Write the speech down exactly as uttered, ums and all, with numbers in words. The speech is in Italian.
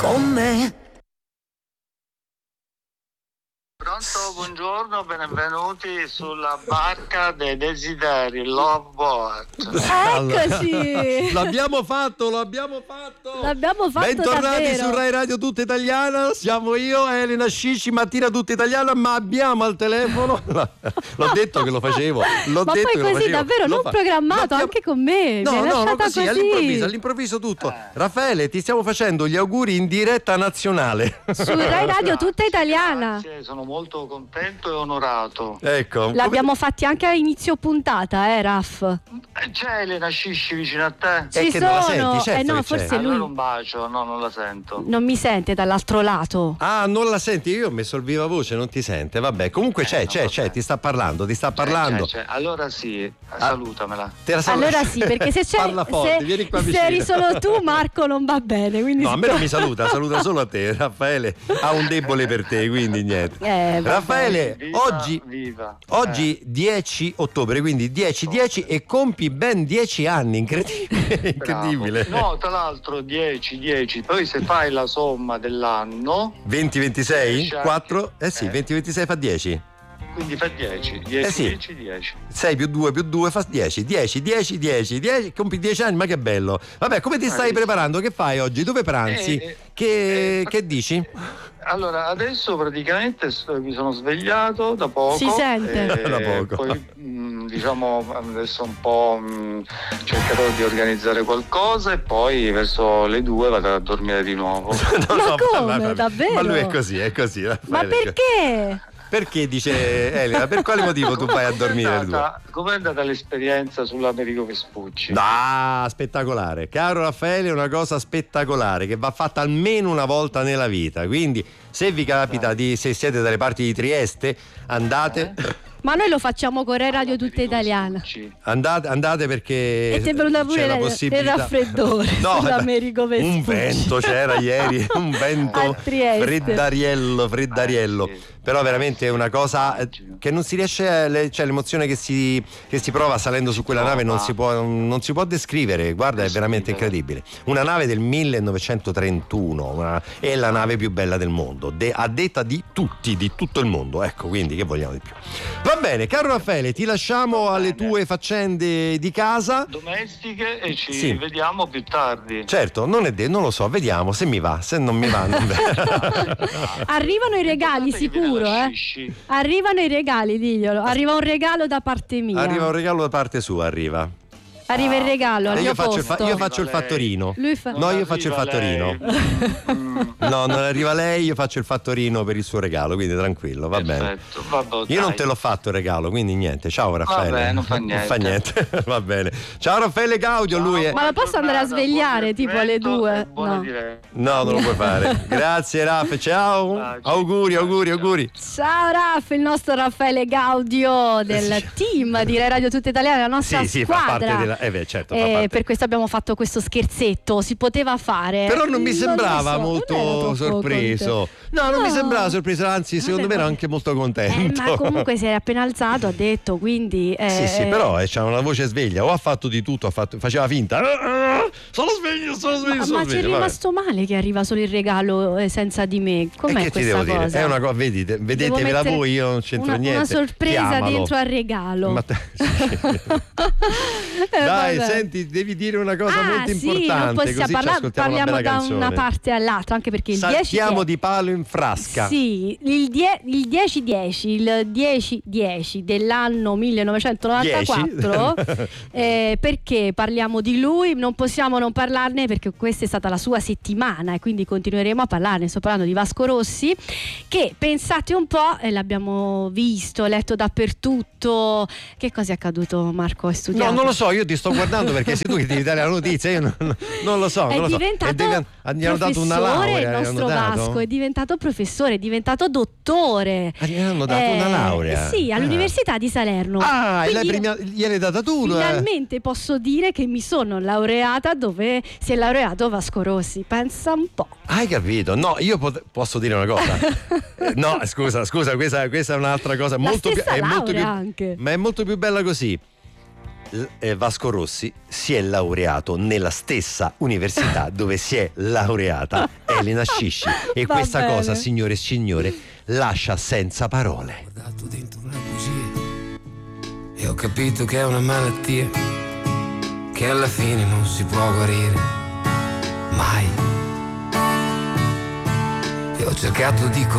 con me. Pronto, buongiorno, benvenuti sulla barca dei desideri, Love Boat. Eccoci! L'abbiamo fatto, l'abbiamo fatto! L'abbiamo fatto Bentornati davvero. su Rai Radio Tutta Italiana, siamo io, Elena Scisci, Mattina Tutta Italiana, ma abbiamo al telefono, l'ho detto che lo facevo, l'ho Ma detto poi che lo così facevo. davvero Lo non fa- programmato l'abbiamo- anche con me. No, Mi hai no, no, lasciata così, così. all'improvviso, all'improvviso tutto. Raffaele, ti stiamo facendo gli auguri in diretta nazionale. Su Rai Radio Tutta Italiana. Grazie, sono molto contento e onorato. Ecco. L'abbiamo fatti anche a inizio puntata, eh, Raff? Eh, C'è Elena Scisci vicino a te? Eh, Ci che non la sono. senti, certo eh no, che c'è. forse Allora lui un bacio, no, non la sento. non mi sente dall'altro lato. Ah, non la senti? Io ho messo il viva voce, non ti sente. Vabbè, comunque Eh, c'è, no, c'è, vabbè. c'è, ti sta parlando, ti sta C'è, parlando. c'è, c'è. Allora sì, salutamela. Te la saluto. Allora sì, perché se c'è Parla forte, se, vieni qua se vicino. eri solo tu, Marco, non va bene. Quindi No, a me siccome- non mi saluta, saluta solo a te. Raffaele ha un debole per te, quindi niente. Eh, vabbè. Raffaele, Viva, oggi, viva. oggi dieci ottobre, quindi dieci dieci e compi ben dieci anni, incredibile, Eh, incredibile. bravo. No, tra l'altro dieci, dieci, poi se fai la somma dell'anno, venti ventisei? dieci anni. quattro? Eh sì, Eh. venti ventisei fa dieci. quindi fa dieci, dieci, Eh sì. dieci, dieci. sei più due più due fa dieci, dieci, dieci, dieci, dieci, compi dieci anni, ma che bello. Vabbè, come ti stai Eh, preparando? Che fai oggi? Dove pranzi? Eh, eh, Che, eh, che dici? Allora, adesso praticamente sto- mi sono svegliato da poco. Si sente. e Da poco. Poi, mh, diciamo, adesso un po' mh, cercherò di organizzare qualcosa e poi verso le due vado a dormire di nuovo. No, Ma no, come? Davvero? Ma lui è così, è così. Ma Raffaele. perché? Perché dice Elena? Per quale motivo tu vai a Com'è dormire alle due? andata- Com'è andata l'esperienza sull'Americo Vespucci? Ah, spettacolare. Caro Raffaele, è una cosa spettacolare che va fatta almeno una volta nella vita. Quindi, se vi capita di, se siete dalle parti di Trieste, andate. Ma noi lo facciamo con Rai Radio Tutta Italiana. Vespucci. Andate, andate perché E ti è venuta pure c'è la il- il possibilità. raffreddore sull'Americo Vespucci. un vento c'era ieri, un vento A Trieste. freddariello, freddariello. Eh, sì. Però veramente è una cosa eh, che non si riesce a, le- cioè l'emozione che si, che si prova salendo su quella nave non si può, non si può descrivere. Guarda, è veramente incredibile. Una nave del millenovecentotrentuno, una- è la nave più bella del mondo, de- a detta di tutti, di tutto il mondo. Ecco, quindi che vogliamo di più. Va bene, caro Raffaele, ti lasciamo alle tue faccende di casa. Domestiche e ci Sì. vediamo più tardi. Certo, non è de- non lo so, vediamo se mi va, se non mi va non va. Arrivano i regali, L'importante è che viene sicuro, la eh. Scisci. Arrivano i regali, diglielo. Arriva un regalo da parte mia. Arriva un regalo da parte sua, arriva. Arriva il regalo al E mio io faccio, il fa- posto. io faccio il fattorino. Lui fa- No, io faccio il arriva fattorino. lei. Mm, No, non arriva lei, io faccio il fattorino per il suo regalo, quindi tranquillo, va bene. perfetto, vabbè, Io non dai. te l'ho fatto il regalo, quindi niente. Ciao Raffaele. Vabbè, non fa Non fa niente. niente. Va bene. Ciao Raffaele Gaudio, lui è. Ma lo posso andare a Giornata, svegliare, buon tipo alle divertimento due? e buona No. diretta. No, non lo puoi fare. Grazie Raff, ciao. Baci. Auguri, auguri, Ciao. auguri. Ciao Raff, il nostro Raffaele Gaudio del Sì. team di Rai Radio Tutta Italiana, la nostra Sì, sì, fa squadra. parte della. Eh beh, certo, fa Eh, parte. per questo abbiamo fatto questo scherzetto, si poteva fare. Però non mi lo sembrava so, non molto ero troppo sorpreso. No, non No. mi sembrava sorpreso, anzi, secondo me Vabbè, ero vabbè. anche molto Eh, contento. ma comunque si era appena alzato, ha detto, quindi eh, Sì, sì, eh, però eh, c'ha una voce sveglia, o ha fatto di tutto, ha fatto- faceva finta. "Ah, ah, Sono sveglio, sono sveglio, ma, sono ma c'è sveglio. vabbè. rimasto male che arriva solo il regalo eh, senza di me. E Com'è che ti questa devo cosa? dire? È una cosa, vedete, Devo vedetevela mettere voi, io non c'entro una, niente. Una sorpresa Chiamalo. dentro al regalo. Ma te- Eh, Dai, vabbè. senti, devi dire una cosa Ah, molto sì, non importante, possiamo così ci parla- ascoltiamo una parliamo bella da canzone. una parte all'altra, anche perché il dieci Saltiamo è- di palo in frasca. Sì, il, die- il dieci dieci, il dieci dieci dell'anno millenovecentonovantaquattro, eh, perché parliamo di lui, non possiamo non parlarne perché questa è stata la sua settimana e quindi continueremo a parlarne. Sto parlando di Vasco Rossi, che pensate un po', eh, l'abbiamo visto, letto dappertutto. Che cosa è accaduto, Marco? Hai studiato? No, non lo so, io ti sto guardando perché sei tu che devi dare la notizia, io non, non lo so, È non lo so. diventato È diven- gli hanno dato una professore, laurea, il gli hanno nostro dato? Vasco è diventato professore, è diventato dottore. Ah, gli hanno dato una laurea? Sì, Ah. all'università di Salerno. Ah, e l'hai Quindi premia- gliel'hai data tu? eh? finalmente posso dire che mi sono laureata dove si è laureato Vasco Rossi. Pensa un po'. Hai capito? No, io pot- posso dire una cosa. Eh, no, scusa, scusa, questa, questa è un'altra cosa La molto più, stessa è molto più, laurea anche. ma è molto più bella così. eh, Vasco Rossi si è laureato nella stessa università dove si è laureata Elena Scisci e Va questa bene. cosa, signore e signore, lascia senza parole. Ho guardato dentro una bugia e ho capito che è una malattia che alla fine non si può guarire mai. E ho cercato di